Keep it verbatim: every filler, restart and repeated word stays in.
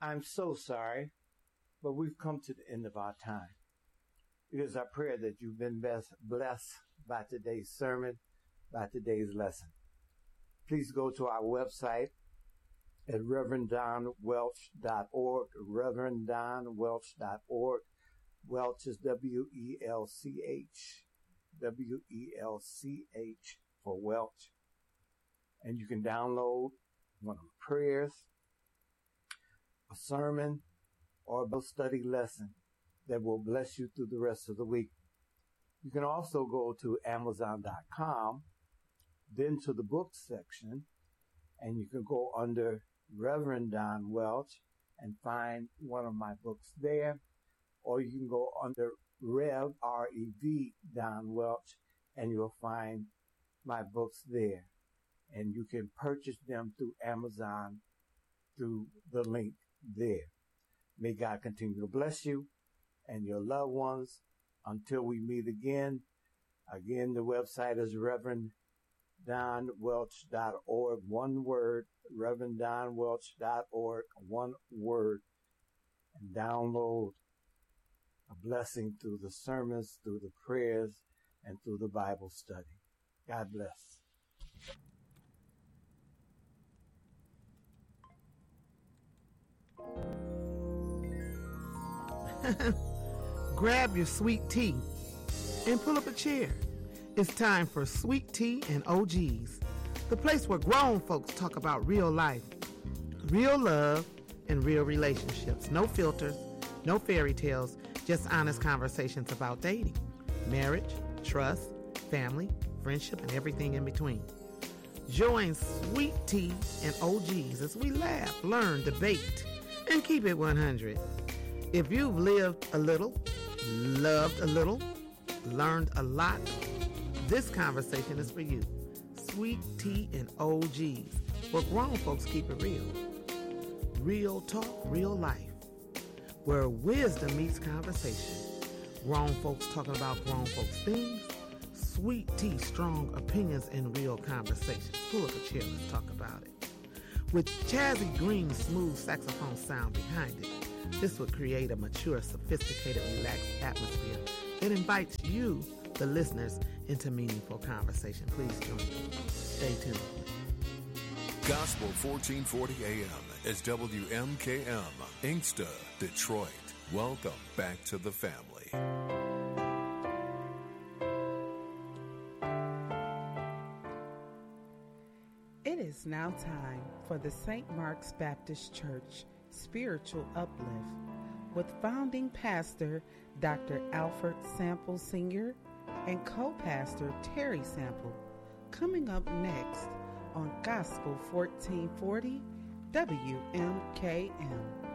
I'm so sorry, but we've come to the end of our time. It is our prayer that you've been best blessed by today's sermon, by today's lesson. Please go to our website at reverend don welch dot org, reverend don welch dot org. Welch is W E L C H, W E L C H for Welch. And you can download one of the prayers, a sermon, or a Bible study lesson that will bless you through the rest of the week. You can also go to amazon dot com, then to the books section, and you can go under Reverend Don Welch and find one of my books there. Or you can go under Rev, R E V, Don Welch, and you'll find my books there. And you can purchase them through Amazon through the link there. May God continue to bless you and your loved ones until we meet again. Again, the website is reverend don welch dot org, one word, reverend don welch dot org, one word, and download a blessing through the sermons, through the prayers, and through the Bible study. God bless. Grab your sweet tea and pull up a chair. It's time for Sweet Tea and O Gs, the place where grown folks talk about real life, real love, and real relationships. No filters, no fairy tales, just honest conversations about dating, marriage, trust, family, friendship, and everything in between. Join Sweet Tea and O Gs as we laugh, learn, debate, and keep it one hundred. If you've lived a little, loved a little, learned a lot, this conversation is for you. Sweet Tea and O Gs, where grown folks keep it real. Real talk, real life, where wisdom meets conversation. Grown folks talking about grown folks things. Sweet tea, strong opinions, and real conversations. Pull up a chair, let's talk about it. With Chazzy Green's smooth saxophone sound behind it, this would create a mature, sophisticated, relaxed atmosphere that invites you, the listeners, into meaningful conversation. Please join me. Stay tuned. Gospel fourteen forty A M is W M K M, Inkster, Detroit. Welcome back to the family. It is now time for the Saint Mark's Baptist Church Spiritual Uplift with founding pastor Doctor Alfred Sample Senior and co-pastor Terry Sample, coming up next on Gospel fourteen forty W M K M.